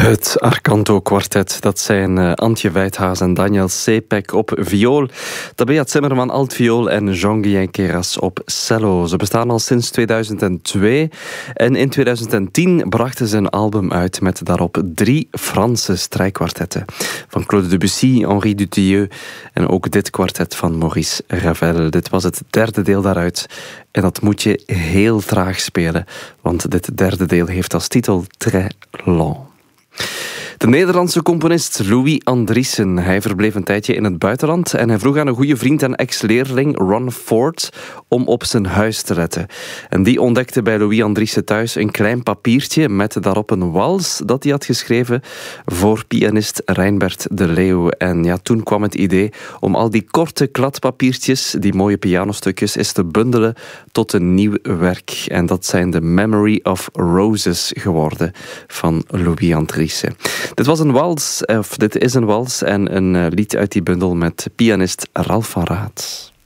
Het Arcanto Quartet, dat zijn Antje Wijthaas en Daniel Sepek op viool, Tabea Zimmerman altviool en Jean-Guyen Queyras op cello. Ze bestaan al sinds 2002 en in 2010 brachten ze een album uit met daarop 3 Franse strijkkwartetten. Van Claude Debussy, Henri Dutilleux en ook dit kwartet van Maurice Ravel. Dit was het derde deel daaruit en dat moet je heel traag spelen, want dit derde deel heeft als titel Très Lent. De Nederlandse componist Louis Andriessen. Hij verbleef een tijdje in het buitenland en hij vroeg aan een goede vriend en ex-leerling Ron Ford om op zijn huis te letten. En die ontdekte bij Louis Andriessen thuis een klein papiertje met daarop een wals dat hij had geschreven voor pianist Reinbert de Leeuw. En ja, toen kwam het idee om al die korte kladpapiertjes, die mooie pianostukjes, eens te bundelen tot een nieuw werk. En dat zijn de Memory of Roses geworden van Louis Andriessen. Dit is een wals en een lied uit die bundel met pianist Ralph van Raat.